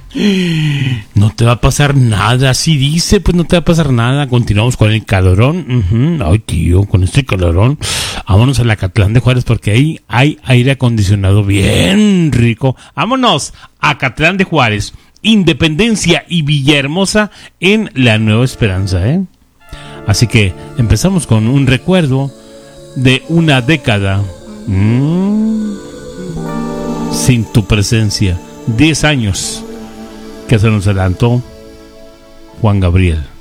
No te va a pasar nada, así dice, pues no te va a pasar nada. Continuamos con el calorón. Ay, tío, con este calorón. Vámonos a la Acatlán de Juárez porque ahí hay aire acondicionado bien rico. Vámonos a Acatlán de Juárez, Independencia y Villahermosa en la Nueva Esperanza, ¿eh? Así que empezamos con un recuerdo de una década sin tu presencia. 10 años que se nos adelantó Juan Gabriel.